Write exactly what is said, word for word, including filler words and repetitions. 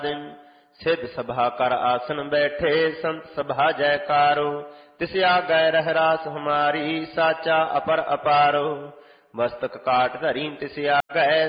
सिद्ध सभा कर आसन बैठे संत सभा जयकारो। तिस आगै रह रास हमारी साचा अपर अपारो। मस्तक काट धरी तिस आगै